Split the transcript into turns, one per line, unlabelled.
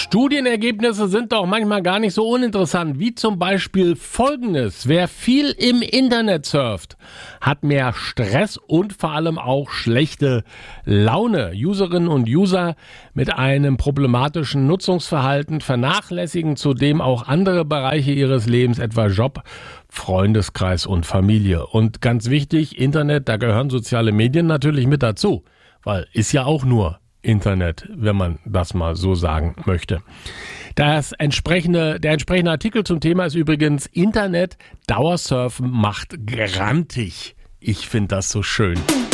Studienergebnisse sind doch manchmal gar nicht so uninteressant, wie zum Beispiel Folgendes. Wer viel im Internet surft, hat mehr Stress und vor allem auch schlechte Laune. Userinnen und User mit einem problematischen Nutzungsverhalten vernachlässigen zudem auch andere Bereiche ihres Lebens, etwa Job, Freundeskreis und Familie. Und ganz wichtig, Internet, da gehören soziale Medien natürlich mit dazu, weil ist ja auch nur Internet, wenn man das mal so sagen möchte. Der entsprechende Artikel zum Thema ist übrigens Internet Dauersurfen macht grantig. Ich finde das so schön.